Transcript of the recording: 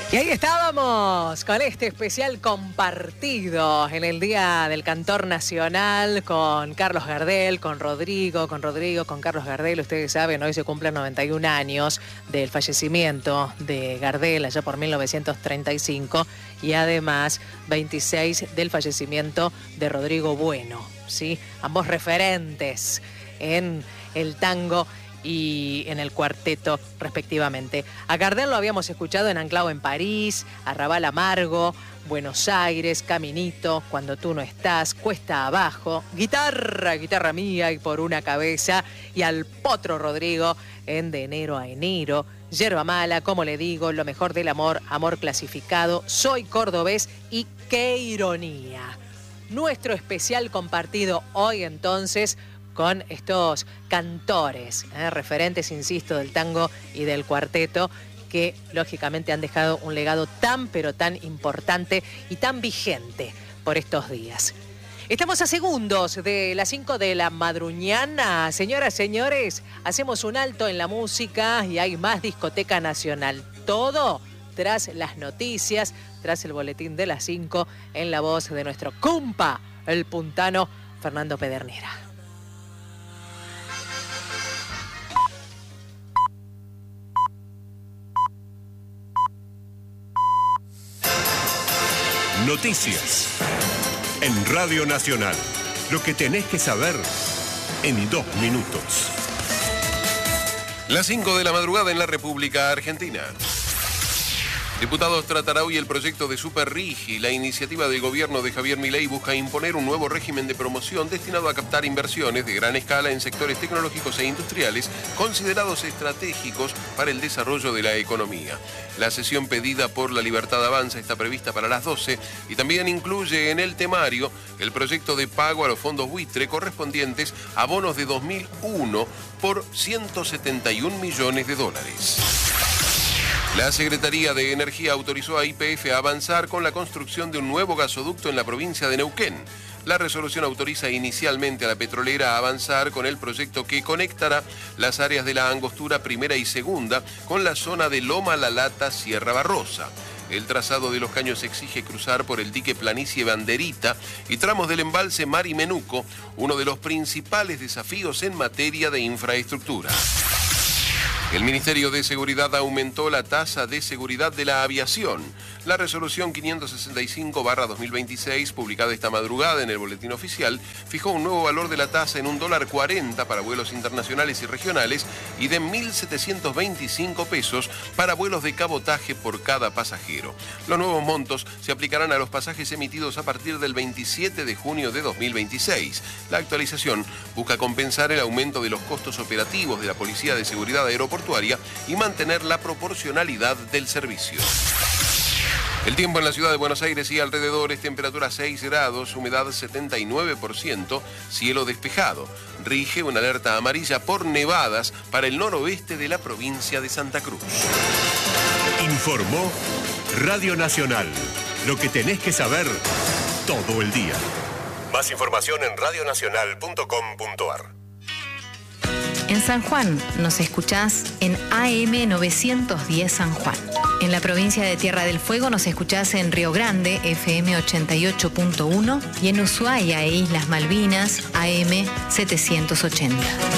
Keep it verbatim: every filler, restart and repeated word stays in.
Y ahí estábamos con este especial compartido en el Día del Cantor Nacional con Carlos Gardel, con Rodrigo, con Rodrigo, con Carlos Gardel. Ustedes saben, hoy se cumplen noventa y un años del fallecimiento de Gardel allá por mil novecientos treinta y cinco y además veintiséis del fallecimiento de Rodrigo Bueno, ¿sí? Ambos referentes en el tango y en el cuarteto respectivamente. A Gardel lo habíamos escuchado en Anclao en París, Arrabal Amargo, Buenos Aires, Caminito, Cuando tú no estás, Cuesta abajo, Guitarra, Guitarra mía y Por una cabeza, y al Potro Rodrigo en De enero a enero, Yerba mala, Como le digo, Lo mejor del amor, Amor clasificado, Soy cordobés y Qué ironía. Nuestro especial compartido hoy entonces con estos cantores, ¿eh? referentes, insisto, del tango y del cuarteto, que lógicamente han dejado un legado tan pero tan importante y tan vigente por estos días. Estamos a segundos de las cinco de la madruñana. Señoras, señores, hacemos un alto en la música y hay más Discoteca Nacional. Todo tras las noticias, tras el boletín de las cinco, en la voz de nuestro compa, el puntano Fernando Pedernera. Noticias en Radio Nacional. Lo que tenés que saber en dos minutos. Las cinco de la madrugada en la República Argentina. Diputados tratará hoy el proyecto de Superrigi. La iniciativa del gobierno de Javier Milei busca imponer un nuevo régimen de promoción destinado a captar inversiones de gran escala en sectores tecnológicos e industriales considerados estratégicos para el desarrollo de la economía. La sesión pedida por La Libertad Avanza está prevista para las doce y también incluye en el temario el proyecto de pago a los fondos buitre correspondientes a bonos de dos mil uno por ciento setenta y un millones de dólares. La Secretaría de Energía autorizó a Y P F a avanzar con la construcción de un nuevo gasoducto en la provincia de Neuquén. La resolución autoriza inicialmente a la petrolera a avanzar con el proyecto que conectará las áreas de la Angostura Primera y Segunda con la zona de Loma La Lata, Sierra Barrosa. El trazado de los caños exige cruzar por el dique Planicie Banderita y tramos del embalse Mari Menuco, uno de los principales desafíos en materia de infraestructura. El Ministerio de Seguridad aumentó la tasa de seguridad de la aviación. La resolución quinientos sesenta y cinco barra dos mil veintiséis, publicada esta madrugada en el Boletín Oficial, fijó un nuevo valor de la tasa en un dólar cuarenta para vuelos internacionales y regionales y de mil setecientos veinticinco pesos para vuelos de cabotaje por cada pasajero. Los nuevos montos se aplicarán a los pasajes emitidos a partir del veintisiete de junio de dos mil veintiséis. La actualización busca compensar el aumento de los costos operativos de la Policía de Seguridad Aeroportuaria y mantener la proporcionalidad del servicio. El tiempo en la ciudad de Buenos Aires y alrededores, temperatura seis grados, humedad setenta y nueve por ciento, cielo despejado. Rige una alerta amarilla por nevadas para el noroeste de la provincia de Santa Cruz. Informó Radio Nacional. Lo que tenés que saber todo el día. Más información en radio nacional punto com punto a r. En San Juan nos escuchás en A M novecientos diez San Juan. En la provincia de Tierra del Fuego nos escuchás en Río Grande, F M ochenta y ocho punto uno, y en Ushuaia e Islas Malvinas, A M setecientos ochenta.